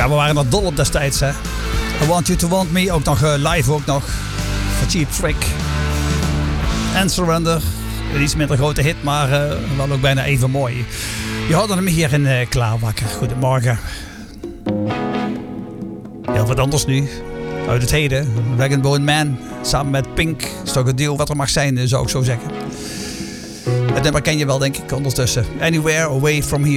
Ja, we waren er dol op destijds, hè. I Want You To Want Me, ook nog live ook nog. Van Cheap Trick. En Surrender. Een iets minder grote hit, maar wel ook bijna even mooi. Je hadden hem hier in Klaarwakker. Goedemorgen. Heel wat anders nu. Uit het heden. Rag and Bone Man. Samen met Pink. Is toch een deal wat er mag zijn, zou ik zo zeggen. Het nummer ken je wel, denk ik, ondertussen. Anywhere Away From Here.